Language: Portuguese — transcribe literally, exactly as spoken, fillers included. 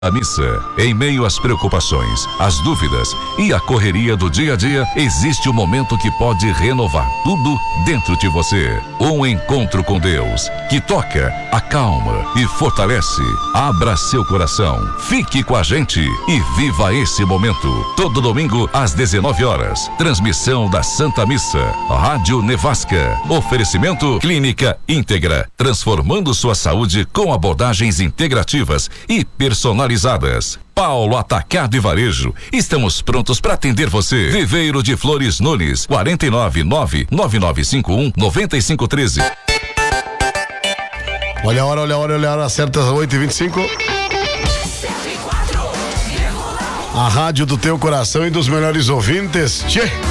A missa, em meio às preocupações, às dúvidas e à correria do dia a dia, existe um momento que pode renovar tudo dentro de você. Um encontro com Deus, que toca, acalma e fortalece. Abra seu coração, fique com a gente e viva esse momento. Todo domingo às dezenove horas, transmissão da Santa Missa, Rádio Nevasca. Oferecimento Clínica Íntegra, transformando sua saúde com abordagens integrativas e personalizadas. Paulo Atacado e Varejo. Estamos prontos para atender você. Viveiro de Flores Nunes, quatro nove nove, nove nove cinco um, nove cinco um três. Olha a hora, olha a hora, olha a hora, certas oito e vinte e cinco. A rádio do teu coração e dos melhores ouvintes. Tchê!